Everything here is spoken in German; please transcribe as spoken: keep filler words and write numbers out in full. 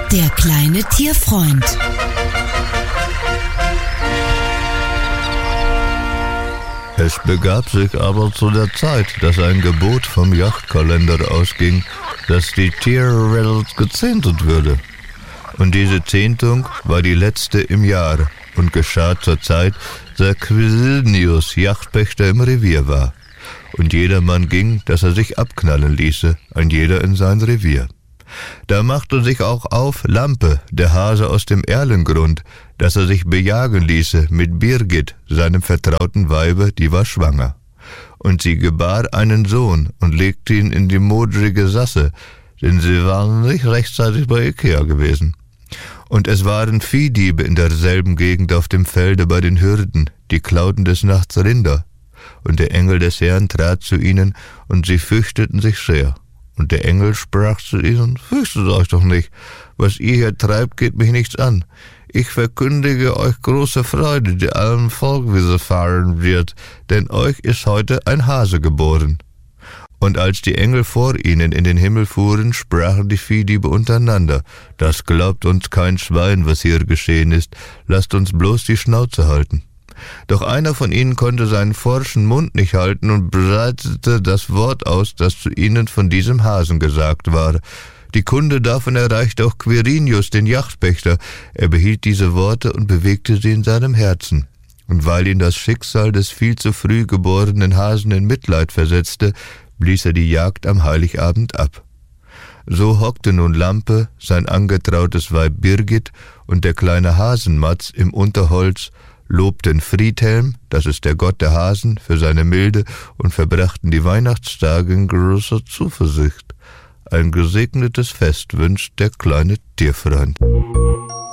Der kleine Tierfreund. Es begab sich aber zu der Zeit, dass ein Gebot vom Jagdkalender ausging, dass die Tierwelt gezehntet würde. Und diese Zehntung war die letzte im Jahr und geschah zur Zeit, da Quirinius Jagdpächter im Revier war. Und jedermann ging, dass er sich abknallen ließe, ein jeder in sein Revier. Da machte sich auch auf Lampe, der Hase aus dem Erlengrund, dass er sich bejagen ließe mit Birgit, seinem vertrauten Weibe, die war schwanger. Und sie gebar einen Sohn und legte ihn in die modrige Sasse, denn sie waren nicht rechtzeitig bei Ikea gewesen. Und es waren Viehdiebe in derselben Gegend auf dem Felde bei den Hürden, die klauten des Nachts Rinder. Und der Engel des Herrn trat zu ihnen, und sie fürchteten sich sehr. Und der Engel sprach zu ihnen: Fürchtet euch doch nicht, was ihr hier treibt, geht mich nichts an. Ich verkündige euch große Freude, die allem Volk widerfahren wird, denn euch ist heute ein Hase geboren. Und als die Engel vor ihnen in den Himmel fuhren, sprachen die Viehdiebe untereinander: Das glaubt uns kein Schwein, was hier geschehen ist, lasst uns bloß die Schnauze halten. Doch einer von ihnen konnte seinen forschen Mund nicht halten und breitete das Wort aus, das zu ihnen von diesem Hasen gesagt war. Die Kunde davon erreichte auch Quirinius, den Jagdpächter. Er behielt diese Worte und bewegte sie in seinem Herzen. Und weil ihn das Schicksal des viel zu früh geborenen Hasen in Mitleid versetzte, blies er die Jagd am Heiligabend ab. So hockte nun Lampe, sein angetrautes Weib Birgit und der kleine Hasenmatz im Unterholz, lobten Friedhelm, das ist der Gott der Hasen, für seine Milde und verbrachten die Weihnachtstage in großer Zuversicht. Ein gesegnetes Fest wünscht der kleine Tierfreund.